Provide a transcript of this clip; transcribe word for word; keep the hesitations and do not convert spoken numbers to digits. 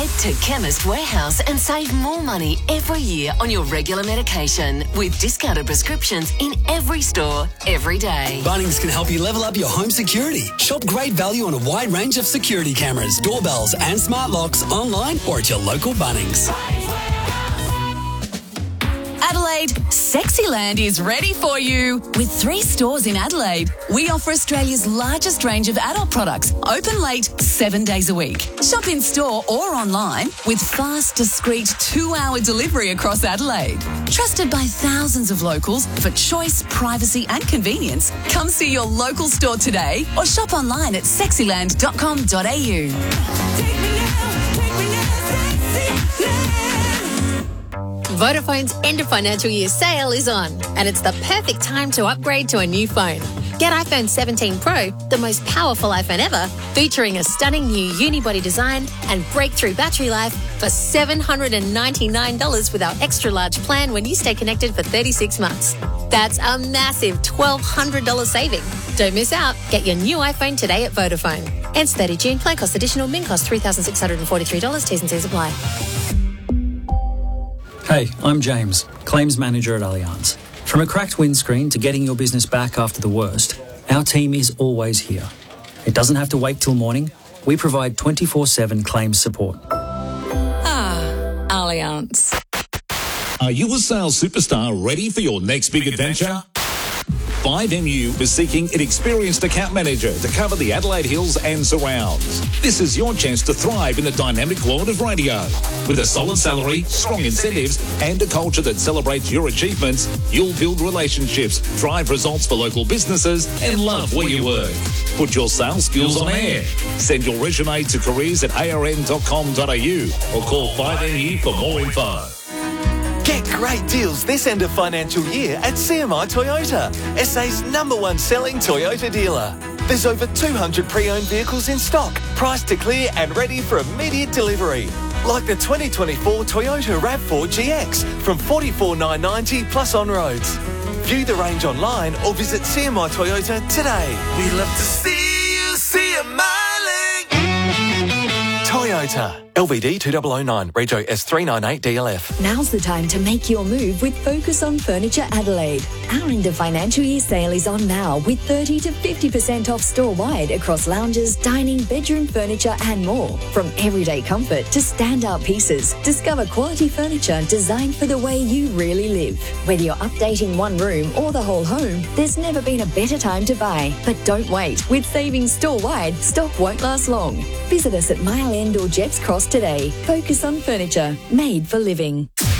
Head to Chemist Warehouse and save more money every year on your regular medication with discounted prescriptions in every store, every day. Bunnings can help you level up your home security. Shop great value on a wide range of security cameras, doorbells and smart locks online or at your local Bunnings. Adelaide, Sexyland is ready for you. With three stores in Adelaide, we offer Australia's largest range of adult products, open late, seven days a week. Shop in store or online with fast, discreet two-hour delivery across Adelaide. Trusted by thousands of locals for choice, privacy and convenience. Come see your local store today or shop online at sexyland dot com dot a u. Take me out, take me out, Sexyland. Vodafone's end of financial year sale is on, and it's the perfect time to upgrade to a new phone. Get iPhone seventeen Pro, the most powerful iPhone ever, featuring a stunning new unibody design and breakthrough battery life for seven hundred ninety-nine dollars with our extra large plan when you stay connected for thirty-six months. That's a massive twelve hundred dollars saving. Don't miss out. Get your new iPhone today at Vodafone. Ends thirtieth June. Plan cost additional. Min cost three thousand six hundred forty-three dollars. T's and C's apply. Hey, I'm James, Claims Manager at Allianz. From a cracked windscreen to getting your business back after the worst, our team is always here. It doesn't have to wait till morning. We provide twenty-four seven claims support. Ah, Allianz. Are you a sales superstar ready for your next big, big adventure? adventure? five M U is seeking an experienced account manager to cover the Adelaide Hills and surrounds. This is your chance to thrive in the dynamic world of radio. With a solid salary, strong incentives, and a culture that celebrates your achievements, you'll build relationships, drive results for local businesses, and love where you work. Put your sales skills on air. Send your resume to careers at a r n dot com dot a u or call five M U for more info. Get great deals this end of financial year at C M I Toyota, S A's number one selling Toyota dealer. There's over two hundred pre-owned vehicles in stock, priced to clear and ready for immediate delivery. Like the twenty twenty-four Toyota RAV four G X from forty-four thousand nine hundred ninety dollars plus on roads. View the range online or visit C M I Toyota today. We love to see you see a miling. Toyota. L V D two thousand nine, Rego S three ninety-eight D L F. Now's the time to make your move with Focus on Furniture Adelaide. Our end of financial year sale is on now with thirty to fifty percent off store-wide across lounges, dining, bedroom furniture and more. From everyday comfort to standout pieces, discover quality furniture designed for the way you really live. Whether you're updating one room or the whole home, there's never been a better time to buy. But don't wait. With savings store-wide, stock won't last long. Visit us at Mile End or Jets Cross today. Focus on Furniture, made for living.